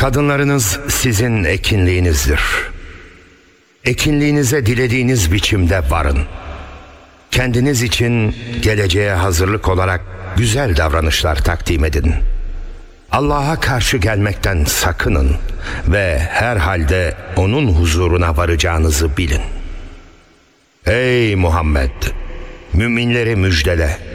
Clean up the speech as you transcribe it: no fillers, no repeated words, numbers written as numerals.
Kadınlarınız sizin ekinliğinizdir. Ekinliğinize dilediğiniz biçimde varın. Kendiniz için geleceğe hazırlık olarak güzel davranışlar takdim edin. Allah'a karşı gelmekten sakının ve herhalde onun huzuruna varacağınızı bilin. Ey Muhammed! Müminleri müjdele.